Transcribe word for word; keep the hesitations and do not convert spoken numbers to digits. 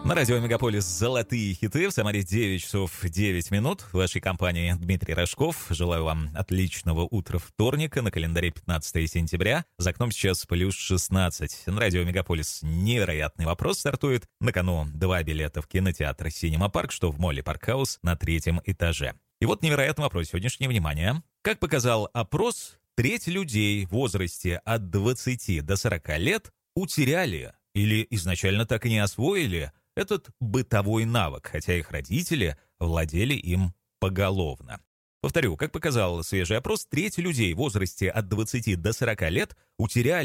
На радио «Мегаполис» «Золотые хиты». В Самаре девять часов девять минут. В вашей компании Дмитрий Рожков. Желаю вам отличного утра вторника. На календаре пятнадцатое сентября. За окном сейчас плюс шестнадцать. На радио «Мегаполис» невероятный вопрос стартует. На кону два билета в кинотеатр «Синема Парк», что в молле «Паркхаус» на третьем этаже. И вот невероятный вопрос. Сегодняшнее внимание. Как показал опрос, треть людей в возрасте от двадцати до сорока лет утеряли или изначально так и не освоили этот бытовой навык, хотя их родители владели им поголовно. Повторю, как показал свежий опрос, треть людей в возрасте от двадцати до сорока лет утеряли